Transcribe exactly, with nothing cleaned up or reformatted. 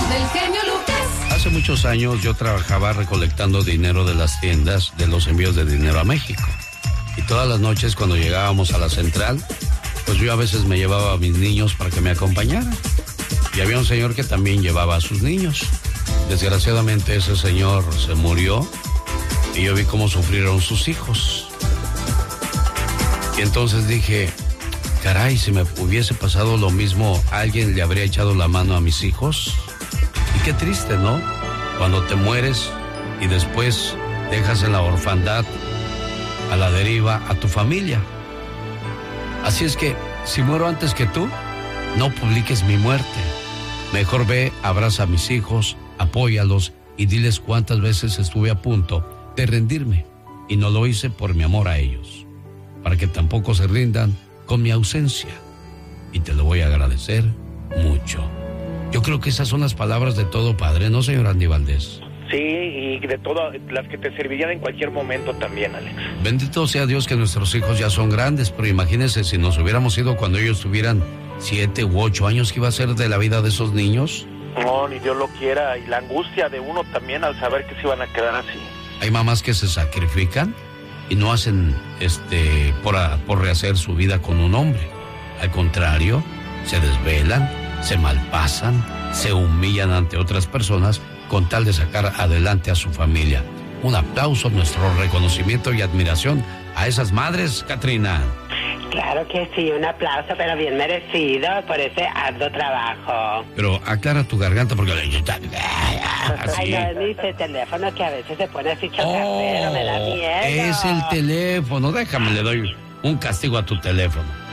del genio Lucas. Hace muchos años yo trabajaba recolectando dinero de las tiendas de los envíos de dinero a México. Y todas las noches cuando llegábamos a la central, pues yo a veces me llevaba a mis niños para que me acompañaran. Y había un señor que también llevaba a sus niños. Desgraciadamente ese señor se murió y yo vi cómo sufrieron sus hijos. Y entonces dije, caray, si me hubiese pasado lo mismo, ¿alguien le habría echado la mano a mis hijos? Y qué triste, ¿no? Cuando te mueres y después dejas en la orfandad, a la deriva, a tu familia. Así es que, si muero antes que tú, no publiques mi muerte. Mejor ve, abraza a mis hijos, apóyalos y diles cuántas veces estuve a punto de rendirme y no lo hice por mi amor a ellos, para que tampoco se rindan con mi ausencia. Y te lo voy a agradecer mucho. Yo creo que esas son las palabras de todo padre, ¿no, señor Andy Valdés? Sí, y de todas las que te servirían en cualquier momento también, Alex. Bendito sea Dios que nuestros hijos ya son grandes, pero imagínense si nos hubiéramos ido cuando ellos tuvieran siete u ocho años, ¿qué iba a ser de la vida de esos niños? No, ni Dios lo quiera, y la angustia de uno también al saber que se iban a quedar así. Hay mamás que se sacrifican y no hacen este por, a, por rehacer su vida con un hombre. Al contrario, se desvelan, se malpasan, se humillan ante otras personas con tal de sacar adelante a su familia. Un aplauso, nuestro reconocimiento y admiración a esas madres, Catrina. Claro que sí, un aplauso, pero bien merecido por ese arduo trabajo. Pero aclara tu garganta porque... Así. Ay, no es mi teléfono que a veces se pone así chocardero, oh, me da miedo. Es el teléfono, déjame, le doy un castigo a tu teléfono.